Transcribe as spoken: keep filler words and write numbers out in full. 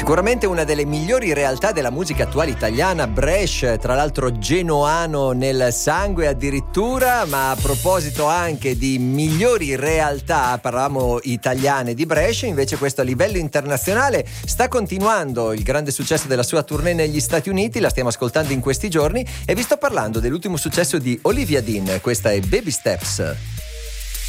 Sicuramente una delle migliori realtà della musica attuale italiana, Bresh, tra l'altro genoano nel sangue addirittura. Ma a proposito anche di migliori realtà, parlavamo italiane di Bresh, invece questo a livello internazionale sta continuando il grande successo della sua tournée negli Stati Uniti, la stiamo ascoltando in questi giorni e vi sto parlando dell'ultimo successo di Olivia Dean, questa è Baby Steps.